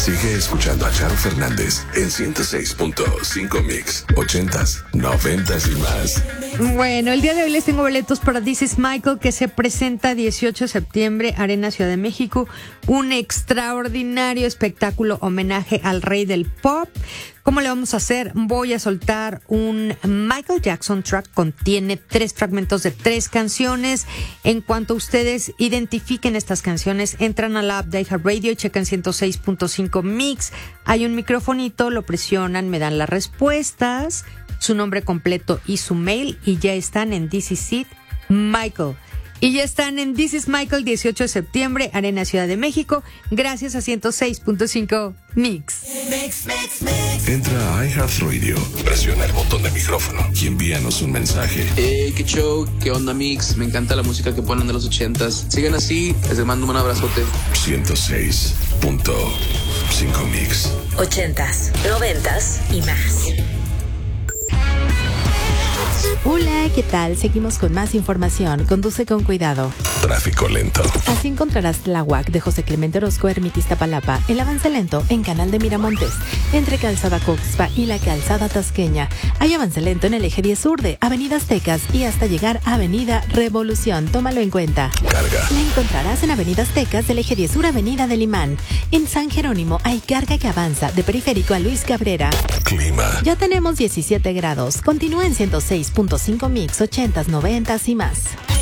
Sigue escuchando a Charo Fernández en 106.5 Mix, 80s, 90s y más. Bueno, el día de hoy les tengo boletos para This Is Michael, que se presenta 18 de septiembre, Arena Ciudad de México. Un extraordinario espectáculo homenaje al rey del pop. ¿Cómo le vamos a hacer? Voy a soltar un Michael Jackson track. Contiene 3 fragmentos de 3 canciones. En cuanto ustedes identifiquen estas canciones, entran a la app de iHeartRadio y checan 106.5 Mix. Hay un microfonito, lo presionan, me dan las respuestas, su nombre completo y su mail, y ya están en This Is It Michael. Y ya están en This Is Michael, 18 de septiembre, Arena Ciudad de México, gracias a 106.5 Mix. Entra a iHeartRadio, presiona el botón de micrófono y envíanos un mensaje. Qué show, qué onda Mix, me encanta la música que ponen de los 80s. Sigan así, les mando un abrazote. 106.5 Mix. 80s, 90s y más. Hola, ¿qué tal? Seguimos con más información. Conduce con cuidado. Tráfico lento. Así encontrarás la UAC de José Clemente Orozco, Ermita Iztapalapa, el avance lento en Canal de Miramontes, entre Calzada Coxpa y la Calzada Tasqueña. Hay avance lento en el eje 10 sur de Avenida Aztecas y hasta llegar a Avenida Revolución. Tómalo en cuenta. Carga. La encontrarás en Avenida Aztecas del eje 10 sur, Avenida del Imán. En San Jerónimo hay carga que avanza de Periférico a Luis Cabrera. Clima. Ya tenemos 17 grados. Continúa en 106.5 Mix, 80s, 90s y más.